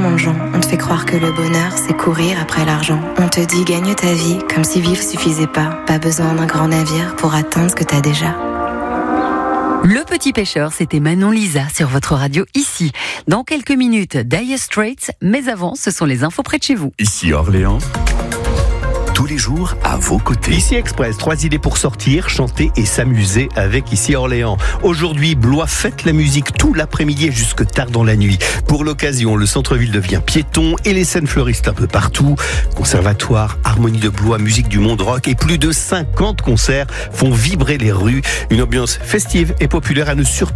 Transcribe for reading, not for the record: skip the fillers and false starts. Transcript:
tellement de gens. On te fait croire que le bonheur, c'est courir après l'argent. On te dit gagne ta vie, comme si vivre suffisait pas. Pas besoin d'un grand navire pour atteindre ce que t'as déjà. Le Petit Pêcheur, c'était Manon Lisa sur votre radio ici. Dans quelques minutes, Dire Straits, mais avant, ce sont les infos près de chez vous. Ici Orléans, tous les jours à vos côtés. Ici Express, 3 idées pour sortir, chanter et s'amuser avec Ici Orléans. Aujourd'hui, Blois fête la musique tout l'après-midi et jusque tard dans la nuit. Pour l'occasion, le centre-ville devient piéton et les scènes fleurissent un peu partout. Conservatoire, Harmonie de Blois, musique du monde rock et plus de 50 concerts font vibrer les rues. Une ambiance festive et populaire à ne surtout